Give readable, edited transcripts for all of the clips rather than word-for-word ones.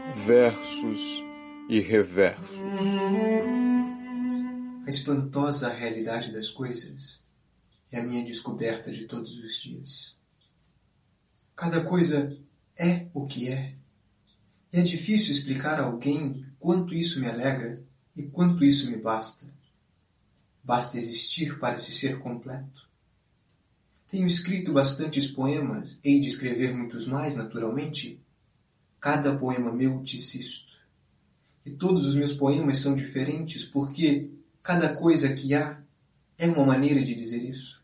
versos e reversos. A espantosa realidade das coisas é a minha descoberta de todos os dias. Cada coisa é o que é. E é difícil explicar a alguém quanto isso me alegra e quanto isso me basta. Basta existir para se ser completo. Tenho escrito bastantes poemas, hei de escrever muitos mais, naturalmente. Cada poema meu diz isto. E todos os meus poemas são diferentes porque cada coisa que há é uma maneira de dizer isso.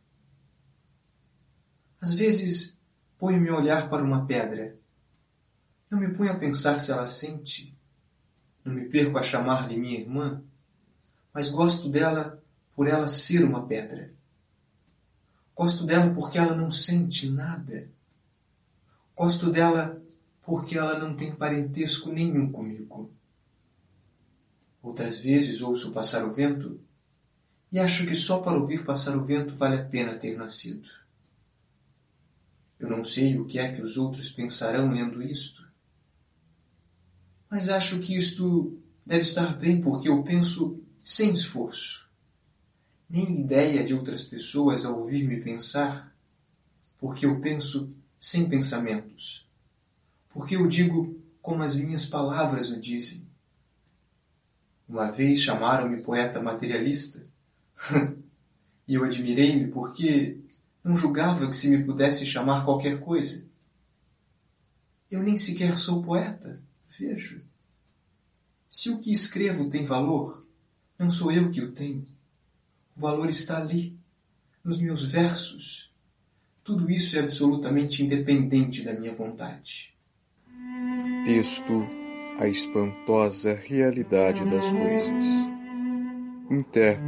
Às vezes, ponho-me a olhar para uma pedra. Não me ponho a pensar se ela sente. Não me perco a chamar-lhe minha irmã, mas gosto dela por ela ser uma pedra. Gosto dela porque ela não sente nada. Gosto dela porque ela não tem parentesco nenhum comigo. Outras vezes ouço passar o vento e acho que só para ouvir passar o vento vale a pena ter nascido. Eu não sei o que é que os outros pensarão lendo isto, mas acho que isto deve estar bem porque eu penso sem esforço. Nem ideia de outras pessoas ao ouvir-me pensar, porque eu penso sem pensamentos. Porque eu digo como as minhas palavras o dizem. Uma vez chamaram-me poeta materialista, e eu admirei-me porque não julgava que se me pudesse chamar qualquer coisa. Eu nem sequer sou poeta, vejo. Se o que escrevo tem valor, não sou eu que o tenho. O valor está ali, nos meus versos. Tudo isso é absolutamente independente da minha vontade. Texto A Espantosa Realidade das Coisas. Intérprete